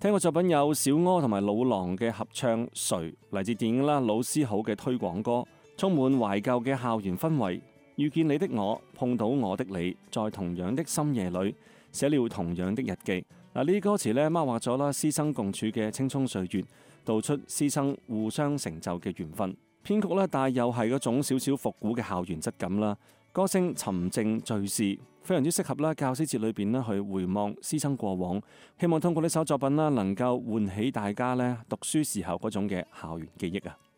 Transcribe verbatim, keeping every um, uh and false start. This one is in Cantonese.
聽過作品有小柯同埋老狼嘅合唱《誰》，嚟自電影啦《老師好》嘅推廣歌，充滿懷舊嘅校園氛圍。遇見你的我，碰到我的你，在同樣的深夜裏寫了同樣的日記。嗱，呢啲歌詞呢，勾畫咗啦師生共處嘅青蔥歲月，道出師生互相成就嘅緣分。編曲呢，但係又係嗰種少少復古嘅校園質感啦。歌聲沉靜敘事，非常之適合啦教師節裏邊呢去回望師生過往。希望通過呢首作品啦，能夠喚起大家呢讀書時候嗰種嘅校園記憶啊！